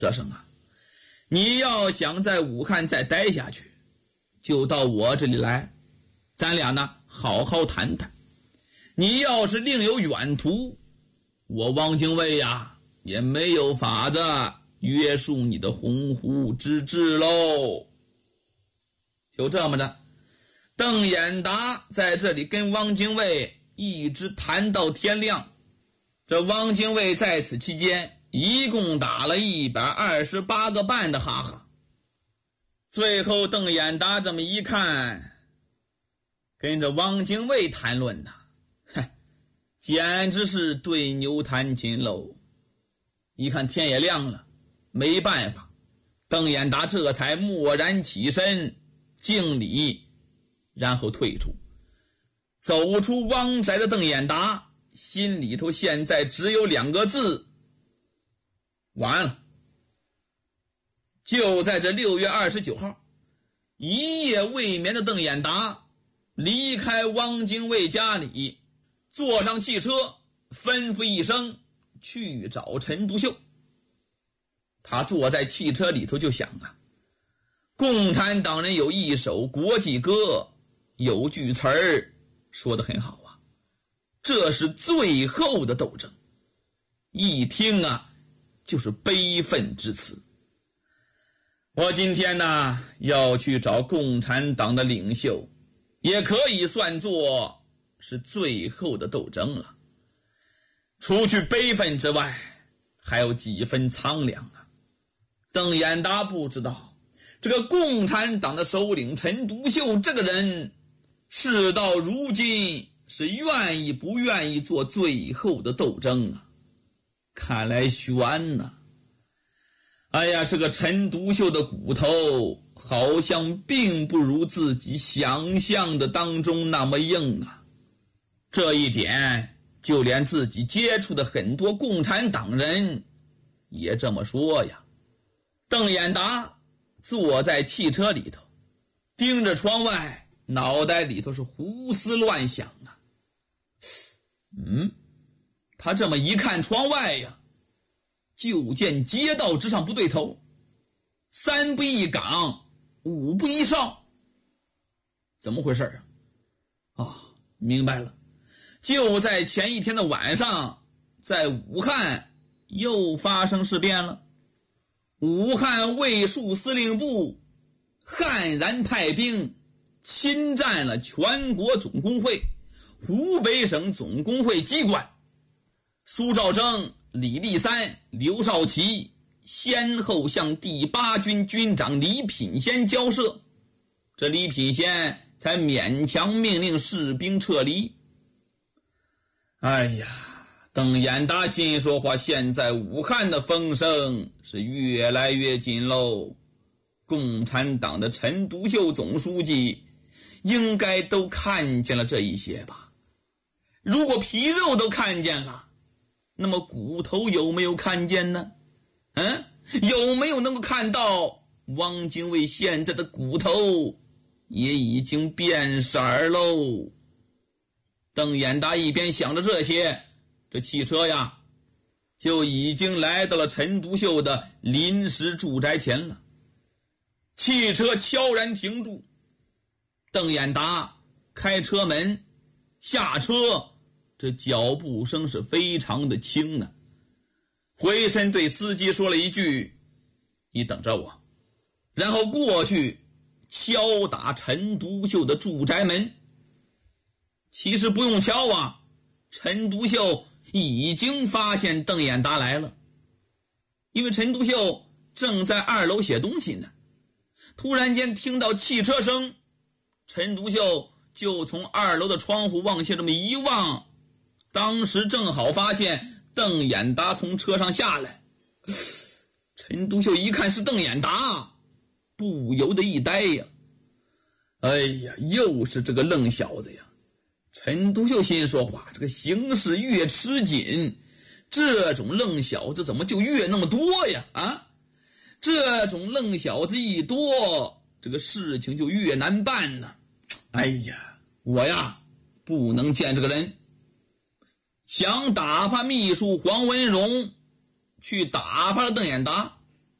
这生啊，你要想在武汉再待下去，就到我这里来，咱俩呢好好谈谈。你要是另有远图，我汪精卫呀也没有法子约束你的鸿鹄之志喽。就这么着，邓演达在这里跟汪精卫一直谈到天亮。这汪精卫在此期间一共打了128个半的哈哈。最后邓演达这么一看，跟着汪精卫谈论呐，简直是对牛弹琴喽。一看天也亮了，没办法，邓演达这才蓦然起身敬礼，然后退出。走出汪宅的邓演达心里头现在只有2个字：完了。就在这6月29号，一夜未眠的邓演达离开汪精卫家里，坐上汽车，吩咐一声去找陈独秀。他坐在汽车里头就想啊，共产党人有一首国际歌，有句词儿说得很好啊，这是最后的斗争。一听啊，就是悲愤之词。我今天呢要去找共产党的领袖，也可以算作是最后的斗争了。除去悲愤之外，还有几分苍凉啊。邓演达不知道，这个共产党的首领陈独秀这个人，事到如今是愿意不愿意做最后的斗争啊？看来悬呐。哎呀，这个陈独秀的骨头好像并不如自己想象的当中那么硬啊。这一点就连自己接触的很多共产党人也这么说呀。邓演达坐在汽车里头，盯着窗外，脑袋里头是胡思乱想啊。他这么一看窗外呀，就见街道之上不对头，3不一岗，5不一哨。怎么回事啊？明白了，就在前一天的晚上，在武汉又发生事变了。武汉卫戍司令部悍然派兵侵占了全国总工会、湖北省总工会机关。苏兆征、李立三、刘少奇先后向第8军军长李品仙交涉，这李品仙才勉强命令士兵撤离。哎呀，邓演达心说话，现在武汉的风声是越来越紧喽。共产党的陈独秀总书记应该都看见了这一些吧？如果皮肉都看见了，那么骨头有没有看见呢？有没有能够看到汪精卫现在的骨头也已经变色喽？邓演达一边想着这些，这汽车呀就已经来到了陈独秀的临时住宅前了。汽车悄然停住，邓演达开车门下车，这脚步声是非常的轻啊。回身对司机说了一句：“你等着我。”然后过去敲打陈独秀的住宅门。其实不用敲啊，陈独秀已经发现邓演达来了。因为陈独秀正在2楼写东西呢，突然间听到汽车声，陈独秀就从2楼的窗户往下这么一望，当时正好发现邓演达从车上下来。陈独秀一看是邓演达，不由得一呆呀。哎呀，又是这个愣小子呀。陈独秀心说话，这个形势越吃紧，这种愣小子怎么就越那么多呀？这种愣小子一多，这个事情就越难办呢。哎呀，我呀不能见这个人。想打发秘书黄文荣去打发了邓演达，